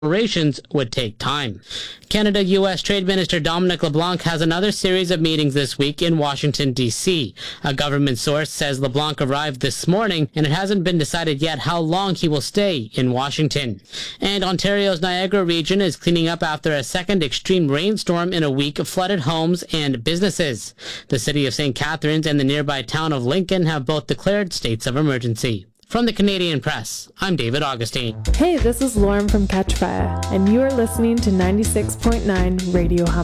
operations would take time. Canada-U.S. Trade Minister Dominic LeBlanc has another series of meetings this week in Washington, D.C. A government source says LeBlanc arrived this morning, and it hasn't been decided yet how long he will stay in Washington. And Ontario's Niagara region is cleaning up after a second extreme rainstorm in a week flooded homes and businesses. The city of St. Catharines and the nearby town of Lincoln have both declared states of emergency. From the Canadian Press, I'm David Augustine. Hey, this is Lauren from Catchfire, and you are listening to 96.9 Radio Hum.